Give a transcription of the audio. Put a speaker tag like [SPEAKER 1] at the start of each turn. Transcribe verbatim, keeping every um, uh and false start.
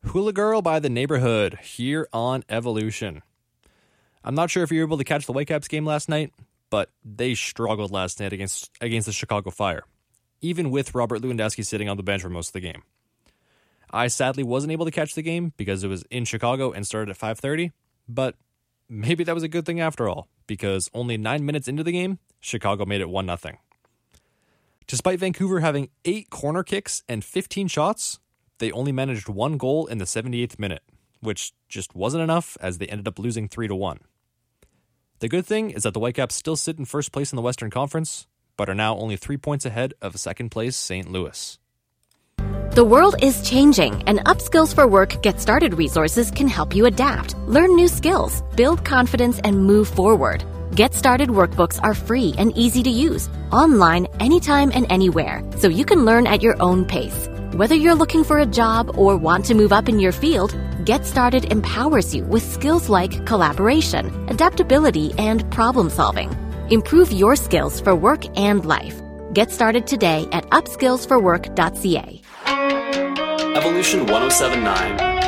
[SPEAKER 1] Hula Girl by the Neighborhood here on Evolution. I'm not sure if you were able to catch the Whitecaps game last night, but they struggled last night against against the Chicago Fire, even with Robert Lewandowski sitting on the bench for most of the game. I sadly wasn't able to catch the game because it was in Chicago and started at five thirty, but maybe that was a good thing after all, because only nine minutes into the game, Chicago made it one nothing. Despite Vancouver having eight corner kicks and fifteen shots, they only managed one goal in the seventy-eighth minute, which just wasn't enough as they ended up losing three to one. The good thing is that the Whitecaps still sit in first place in the Western Conference, but are now only three points ahead of second place Saint Louis.
[SPEAKER 2] The world is changing, and Upskills for Work Get Started resources can help you adapt, learn new skills, build confidence, and move forward. Get Started workbooks are free and easy to use, online, anytime and anywhere, so you can learn at your own pace. Whether you're looking for a job or want to move up in your field, Get Started empowers you with skills like collaboration, adaptability, and problem solving. Improve your skills for work and life. Get started today at upskills for work dot c a.
[SPEAKER 3] Evolution one oh seven point nine